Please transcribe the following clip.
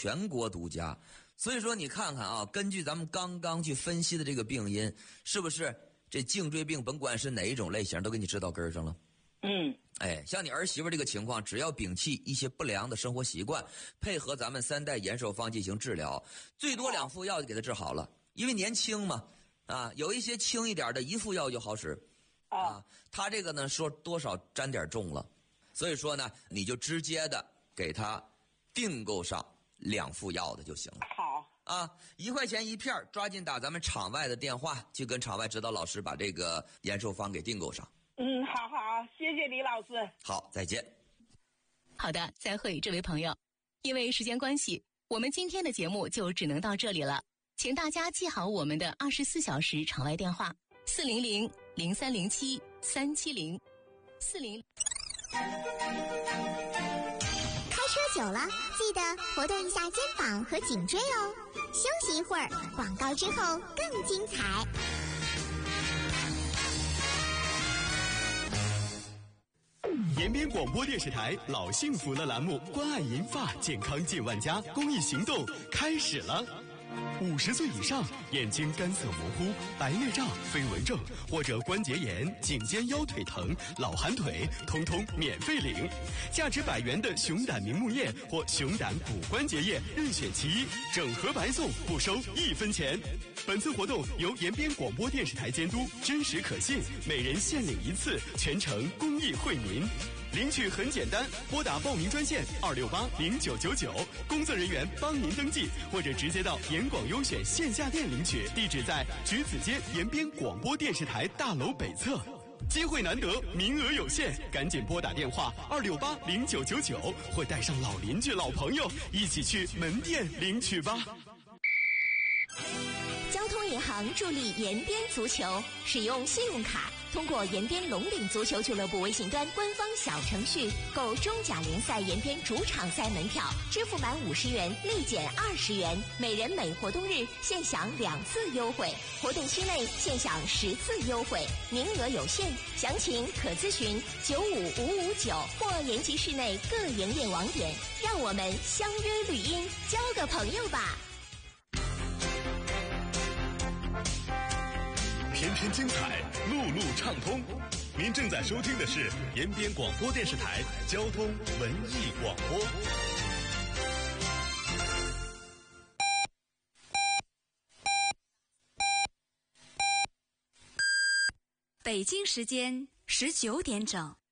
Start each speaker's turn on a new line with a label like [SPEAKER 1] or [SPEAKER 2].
[SPEAKER 1] 全国独家。所以说你看看啊，根据咱们刚刚去分析的这个病因，是不是这颈椎病甭管是哪一种类型都给你治到根儿上了？像你儿媳妇这个情况，只要摒弃一些不良的生活习惯，配合咱们3代延寿方进行治疗，最多2副药就给她治好了。因为年轻嘛，有一些轻一点的1副药就好使，她这个呢说多少沾点重了，所以说呢，你就直接的给她订购上2副药的就行了。好，1块钱1片，抓紧打咱们场外的电话，去跟场外指导老师把这个延寿方给订购上。
[SPEAKER 2] 好，谢谢李老师。
[SPEAKER 1] 好，再见。
[SPEAKER 3] 好的，再会，这位朋友。因为时间关系，我们今天的节目就只能到这里了。请大家记好我们的24小时场外电话：400-0307-370。
[SPEAKER 4] 开车久了，记得活动一下肩膀和颈椎哦。休息一会儿，广告之后更精彩。
[SPEAKER 5] 延边广播电视台老幸福了栏目关爱银发健康近万家公益行动开始了。50岁以上眼睛干涩模糊、白内障、飞蚊症或者关节炎、颈肩腰腿疼、老寒腿，通通免费领。价值100元的熊胆明目液或熊胆骨关节液任选其一，整盒白送，不收1分钱。本次活动由延边广播电视台监督，真实可信，每人限领1次，全程公益惠民。领取很简单，拨打报名专线2680999，工作人员帮您登记，或者直接到延广优选线下店领取，地址在橘子街延边广播电视台大楼北侧。机会难得，名额有限，赶紧拨打电话2680999，或带上老邻居、老朋友一起去门店领取吧。
[SPEAKER 3] 交通银行助力延边足球，使用信用卡，通过延边龙岭足球俱乐部微信端官方小程序购中甲联赛延边主场赛门票，支付满50元立减20元，每人每活动日限享2次优惠，活动期内限享10次优惠，名额有限，详情可咨询95559或延吉市内各营业网点。让我们相约绿荫，交个朋友吧。
[SPEAKER 6] 天天精彩，路路畅通。您正在收听的是延边广播电视台交通文艺广播。
[SPEAKER 7] 北京时间19点整。